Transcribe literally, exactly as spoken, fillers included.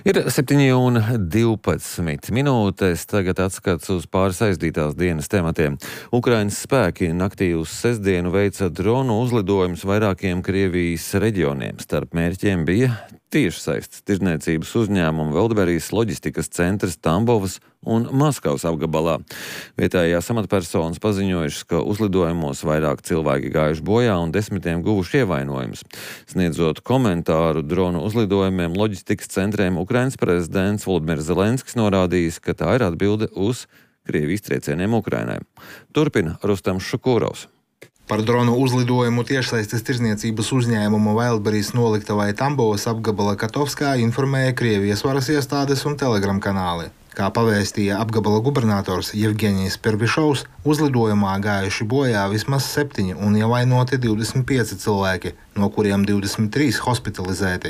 Ir septiņi un divpadsmit minūtes, tagad atskats uz pāris aizdītās dienas tematiem. Ukrainas spēki naktī uz sestdienu veica dronu uzlidojumus vairākiem Krievijas reģioniem. Starp mērķiem bija tiešsaistes tirdzniecības uzņēmumu Veldberijas loģistikas centrs Tambovas un Maskavas apgabalā. Vietējās amatpersonas paziņojušas, ka uzlidojumos vairāk cilvēki gājuši bojā un desmitiem guvuši ievainojumus. Sniedzot komentāru dronu uzlidojumiem loģistikas centriem, Ukrainas prezidents Volodimirs Zelenskis norādījis, ka tā ir atbilde uz Krievijas triecieniem Ukrainai. Turpina Rustams Šukūrovs. Par dronu uzlidojumu tiešsaistes tirdzniecības uzņēmumu Veldberijas noliktavai Tambovas apgabala Katovskā informēja Krievijas varas iestādes un Telegram kanāli. Kā pavēstīja apgabala gubernators Jevgenijs Pervišovs, uzlidojumā gājuši bojā vismaz septiņi un ievainoti divdesmit pieci cilvēki, no kuriem divdesmit trīs hospitalizēti.